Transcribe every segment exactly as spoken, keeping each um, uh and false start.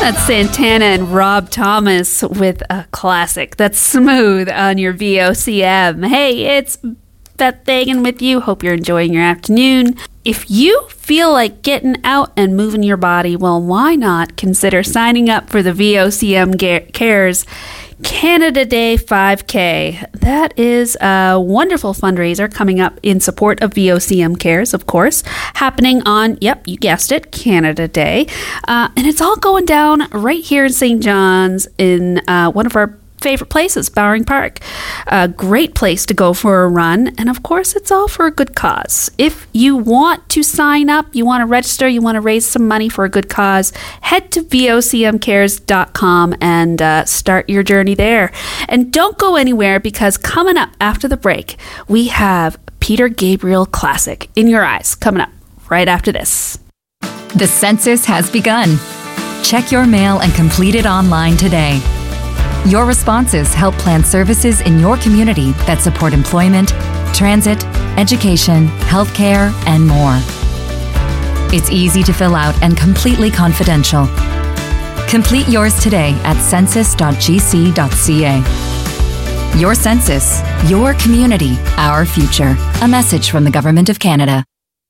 That's Santana and Rob Thomas with a classic that's smooth on your V O C M. Hey, it's Beth Fagan with you. Hope you're enjoying your afternoon. If you feel like getting out and moving your body, well, why not consider signing up for the V O C M Cares Canada Day five K. That is a wonderful fundraiser coming up in support of V O C M Cares, of course, happening on, yep, you guessed it, Canada Day. Uh, and it's all going down right here in Saint John's in uh, one of our favorite places, Bowring Park. A great place to go for a run. And of course, it's all for a good cause. If you want to sign up, you want to register, you want to raise some money for a good cause, head to V O C M cares dot com and uh, start your journey there. And don't go anywhere, because coming up after the break, we have Peter Gabriel Classic, In Your Eyes, coming up right after this. The census has begun. Check your mail and complete it online today. Your responses help plan services in your community that support employment, transit, education, healthcare, and more. It's easy to fill out and completely confidential. Complete yours today at census dot g c dot c a. Your census, your community, our future. A message from the Government of Canada.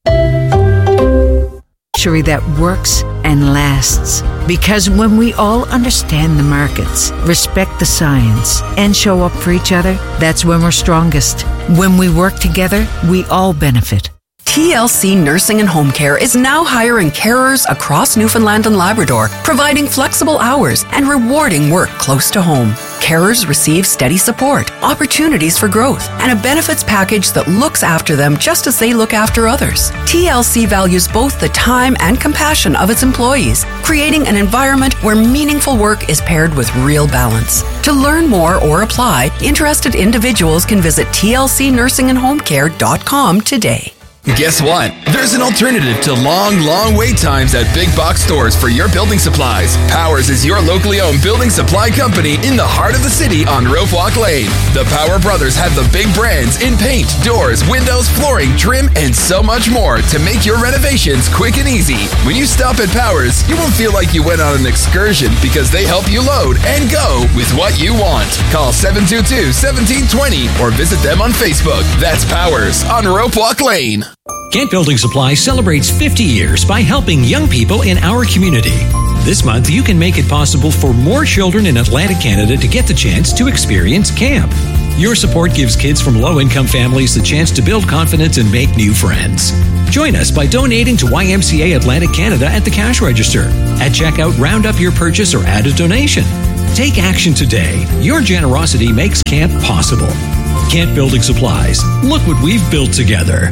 That works and lasts. Because when we all understand the markets, respect the science, and show up for each other, that's when we're strongest. When we work together, we all benefit. T L C Nursing and Home Care is now hiring carers across Newfoundland and Labrador, providing flexible hours and rewarding work close to home. Carers receive steady support, opportunities for growth, and a benefits package that looks after them just as they look after others. T L C values both the time and compassion of its employees, creating an environment where meaningful work is paired with real balance. To learn more or apply, interested individuals can visit T L C nursing and home care dot com today. Guess what? There's an alternative to long, long wait times at big box stores for your building supplies. Powers is your locally owned building supply company in the heart of the city on Rope Walk Lane. The Power Brothers have the big brands in paint, doors, windows, flooring, trim, and so much more to make your renovations quick and easy. When you stop at Powers, you won't feel like you went on an excursion, because they help you load and go with what you want. Call seven two two, one seven two zero or visit them on Facebook. That's Powers on Rope Walk Lane. Kent Building Supply celebrates fifty years by helping young people in our community. This month, you can make it possible for more children in Atlantic Canada to get the chance to experience camp. Your support gives kids from low-income families the chance to build confidence and make new friends. Join us by donating to Y M C A Atlantic Canada at the cash register. At checkout, round up your purchase or add a donation. Take action today. Your generosity makes camp possible. Kent Building Supplies. Look what we've built together.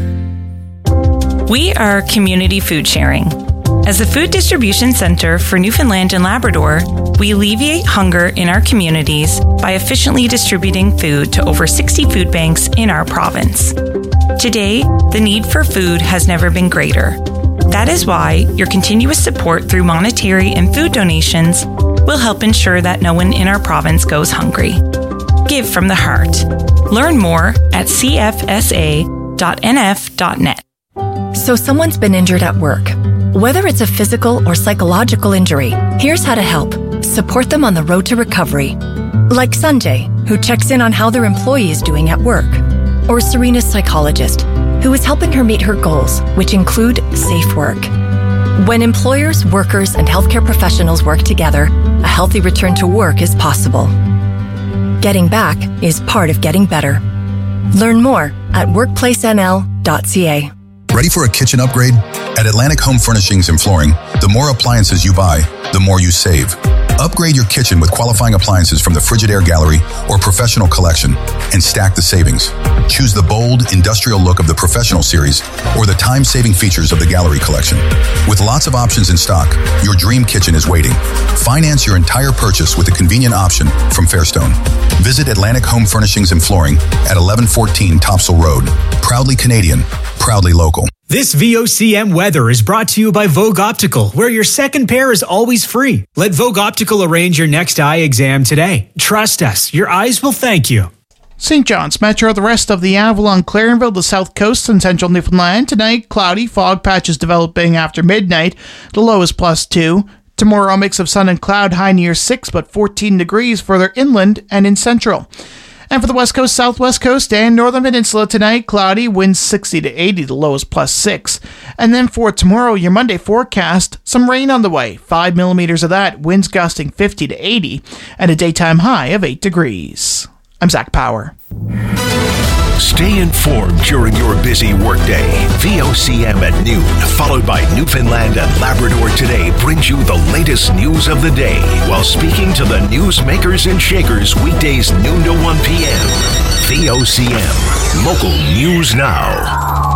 We are Community Food Sharing. As the food distribution center for Newfoundland and Labrador, we alleviate hunger in our communities by efficiently distributing food to over sixty food banks in our province. Today, the need for food has never been greater. That is why your continuous support through monetary and food donations will help ensure that no one in our province goes hungry. Give from the heart. Learn more at c f s a dot n f dot net. So someone's been injured at work. Whether it's a physical or psychological injury, here's how to help. Support them on the road to recovery. Like Sanjay, who checks in on how their employee is doing at work. Or Serena's psychologist, who is helping her meet her goals, which include safe work. When employers, workers, and healthcare professionals work together, a healthy return to work is possible. Getting back is part of getting better. Learn more at workplace n l dot c a. Ready for a kitchen upgrade? At Atlantic Home Furnishings and Flooring, the more appliances you buy, the more you save. Upgrade your kitchen with qualifying appliances from the Frigidaire Gallery or Professional Collection and stack the savings. Choose the bold, industrial look of the Professional Series or the time-saving features of the Gallery Collection. With lots of options in stock, your dream kitchen is waiting. Finance your entire purchase with a convenient option from Fairstone. Visit Atlantic Home Furnishings and Flooring at eleven fourteen Topsail Road. Proudly Canadian, proudly local. This V O C M weather is brought to you by Vogue Optical, where your second pair is always free. Let Vogue Optical arrange your next eye exam today. Trust us, your eyes will thank you. Saint John's Metro, the rest of the Avalon, Clarenville, the South Coast, and Central Newfoundland. Tonight, cloudy, fog patches developing after midnight. The low is plus two. Tomorrow, a mix of sun and cloud, high near six, but fourteen degrees further inland and in central. And for the west coast, southwest coast, and northern peninsula tonight, cloudy, winds sixty to eighty, the low is plus six. And then for tomorrow, your Monday forecast, some rain on the way, five millimeters of that, winds gusting fifty to eighty, and a daytime high of eight degrees. I'm Zach Power. Stay informed during your busy workday. V O C M at noon, followed by Newfoundland and Labrador Today, brings you the latest news of the day while speaking to the newsmakers and shakers weekdays noon to one p.m. V O C M, local news now.